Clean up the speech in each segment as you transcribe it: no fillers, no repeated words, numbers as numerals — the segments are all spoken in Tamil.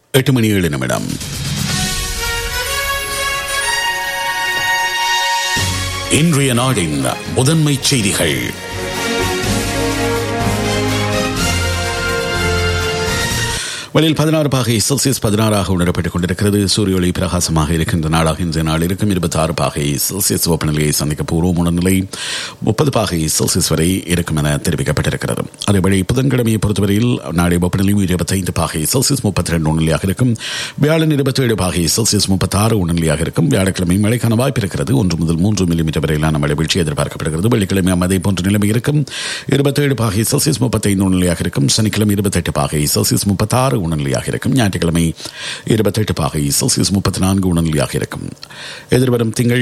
8:07. இன்றைய நாடின் முதன்மை செய்திகள். வெளியில் 16 பாகை செல்சியஸ் 16 உணரப்பட்டுக் கொண்டிருக்கிறது. சூரிய ஒளி பிரகாசமாக இருக்கின்ற நாளாக இன்றைய நாள் இருக்கும். 26 பாகை செல்சியஸ் வெப்பநிலையை சந்திக்க பூர்வ நிலை 30 பாகை செல்சியஸ் வரை இருக்கும் என தெரிவிக்கப்பட்டிருக்கிறது. அதேபடி புதன்கிழமையை பொறுத்தவரையில் நாளை வெப்பநிலை 25 பாகை செல்சியஸ் 32 உணர்நிலையாக இருக்கும். வியாழன் 27 பாகை செல்சியஸ் 36 உணர்நிலையாக இருக்கும். வியாழக்கிழமை மழைக்கான வாய்ப்பு இருக்கிறது. 1 முதல் 3 மில்லிமீட்டர் வரையிலான மழை வீழ்ச்சி எதிர்பார்க்கப்படுகிறது. வெள்ளிக்கிழமை அதே போன்ற நிலைமை இருக்கும். 27 பாகை செல்சியஸ் 35 உணர்நிலையாக இருக்கும். சனிக்கிழமை 28 பாகை செல்சியஸ் 36 உணர்நிலையாக இருக்கும். ஞாயிற்றுக்கிழமை 28 பாகை செல்சியஸ் 34 உணர்நிலையாக இருக்கும். எதிர்வரும் திங்கள்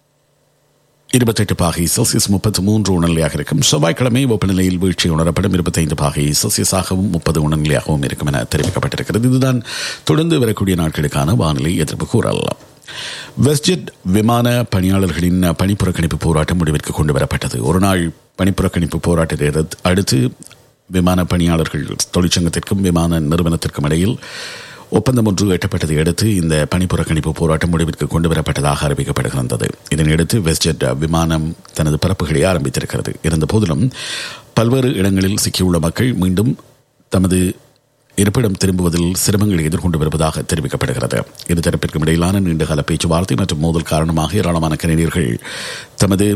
28 பாகை செல்சியஸ் 33 உணர்நிலையாக இருக்கும். செவ்வாய்க்கிழமை வெப்பநிலையில் வீழ்ச்சி உணரப்படும். 25 பாகை செல்சியஸாகவும் 30 உணர்நிலையாகவும் இருக்கும் என தெரிவிக்கப்பட்டிருக்கிறது. இதுதான் தொடர்ந்து வரக்கூடிய நாட்களுக்கான வானிலை எதிர்ப்பு கூறல். வெஸ்ட்ஜெட் விமான பணியாளர்களின் பணிப்புறக்கணிப்பு போராட்டம் முடிவிற்கு கொண்டு வரப்பட்டது. ஒரு நாள் பணிப்புறக்கணிப்பு போராட்டத்தை அடுத்து விமான பணியாளர்கள் தொழிற்சங்கத்திற்கும் விமான நிறுவனத்திற்கும் இடையில் ஒப்பந்தம் ஒன்று எட்டப்பட்டதை அடுத்து இந்த பணிப்புறக்கணிப்பு போராட்டம் முடிவிற்கு கொண்டு வரப்பட்டதாக அறிவிக்கப்படுகிறது. இதனையடுத்து வெஸ்ட்ஜெட் விமானம் தனது பரப்புகளை ஆரம்பித்திருக்கிறது. இருந்த போதிலும் பல்வேறு இடங்களில் சிக்கியுள்ள மக்கள் மீண்டும் தமது இருப்பிடம் திரும்புவதில் சிரமங்களை எதிர்கொண்டு வருவதாக தெரிவிக்கப்படுகிறது. இருதரப்பிற்கும் இடையிலான நீண்டகால பேச்சுவார்த்தை மற்றும் மோதல் காரணமாக ஏராளமான கனடியர்கள் தமது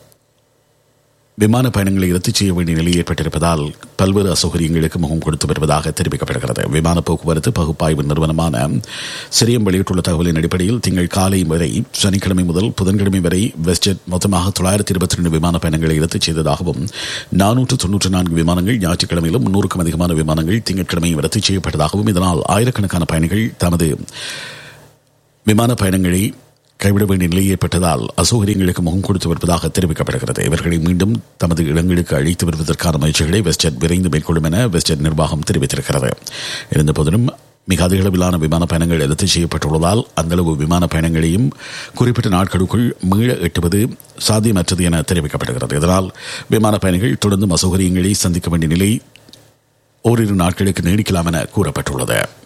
விமான பயணங்களை ரத்து செய்ய வேண்டிய நிலை ஏற்பட்டிருப்பதால் பல்வேறு அசௌகரியங்களுக்கு முகம் கொடுத்து வருவதாக தெரிவிக்கப்படுகிறது. விமான போக்குவரத்து பகுப்பாய்வு நிறுவனமான சிரியம் வெளியிட்டுள்ள தகவலின் அடிப்படையில் திங்கள் காலை வரை சனிக்கிழமை முதல் புதன்கிழமை வரை வெஸ்ட்ஜெட் மொத்தமாக 922 விமான பயணங்களை ரத்து செய்ததாகவும் 494 விமானங்கள் ஞாயிற்றுக்கிழமையிலும் 300க்கும் அதிகமான விமானங்கள் திங்கட்கிழமையும் ரத்து செய்யப்பட்டதாகவும் இதனால் ஆயிரக்கணக்கான பயணிகள் தமது விமான பயணங்களை கைவிட வேண்டிய நிலை ஏற்பட்டதால் அசௌகரியங்களுக்கு முகம் கொடுத்து வருவதாக தெரிவிக்கப்படுகிறது. இவர்களை மீண்டும் தமது இடங்களுக்கு அழைத்து வருவதற்கான முயற்சிகளை வெஸ்ட்ஜெட் விரைந்து மேற்கொள்ளும் என வெஸ்ட்ஜெட் நிர்வாகம் தெரிவித்திருக்கிறது. இருந்தபோதிலும் மிக அதிக அளவிலான விமான பயணங்கள் ரத்து செய்யப்பட்டுள்ளதால் அந்தளவு விமான பயணங்களையும் குறிப்பிட்ட நாட்களுக்குள் மீள எட்டுவது சாத்தியமற்றது என தெரிவிக்கப்படுகிறது. இதனால் விமான பயணிகள் தொடர்ந்து அசௌகரியங்களை சந்திக்க வேண்டிய நிலை ஓரிரு நாட்களுக்கு நீடிக்கலாம் என கூறப்பட்டுள்ளது.